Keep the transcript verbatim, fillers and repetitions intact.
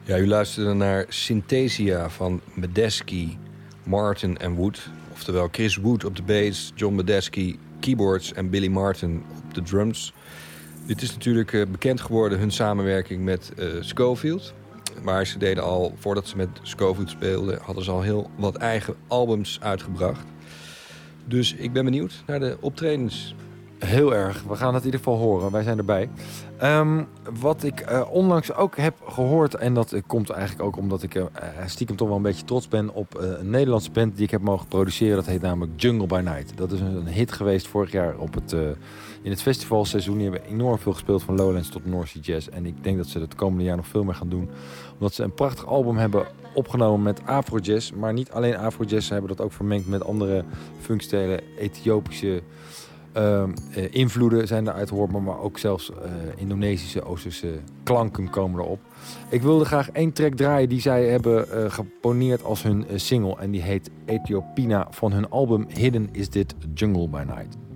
Ja, u luisterde naar Synthesia van Medeski, Martin en Wood. Oftewel Chris Wood op de bass, John Medeski keyboards en Billy Martin op de drums. Dit is natuurlijk uh, bekend geworden, hun samenwerking met uh, Scofield. Maar ze deden al, voordat ze met Scofield speelden, hadden ze al heel wat eigen albums uitgebracht. Dus ik ben benieuwd naar de optredens. Heel erg. We gaan het in ieder geval horen. Wij zijn erbij. Um, wat ik uh, onlangs ook heb gehoord, en dat uh, komt eigenlijk ook omdat ik uh, stiekem toch wel een beetje trots ben op uh, een Nederlandse band die ik heb mogen produceren. Dat heet namelijk Jungle by Night. Dat is een, een hit geweest vorig jaar op het, uh, in het festivalseizoen. Die hebben enorm veel gespeeld, van Lowlands tot North Sea Jazz. En ik denk dat ze het komende jaar nog veel meer gaan doen. Omdat ze een prachtig album hebben opgenomen met Afro-jazz. Maar niet alleen Afro-jazz, ze hebben dat ook vermengd met andere funkstijlen, Ethiopische Uh, uh, invloeden zijn eruit hoorbaar, maar ook zelfs uh, Indonesische, Oosterse klanken komen erop. Ik wilde graag één track draaien die zij hebben uh, geponeerd als hun uh, single. En die heet Ethiopina van hun album Hidden Is Dit Jungle by Night.